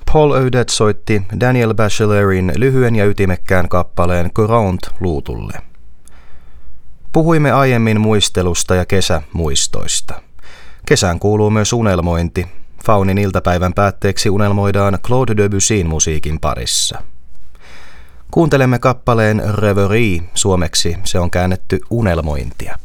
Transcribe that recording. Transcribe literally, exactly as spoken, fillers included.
Paul Odette soitti Daniel Bachelerin lyhyen ja ytimekkään kappaleen Courant luutulle. Puhuimme aiemmin muistelusta ja kesämuistoista. Kesään kuuluu myös unelmointi. Faunin iltapäivän päätteeksi unelmoidaan Claude Debussyn musiikin parissa. Kuuntelemme kappaleen Reverie, suomeksi se on käännetty unelmointia.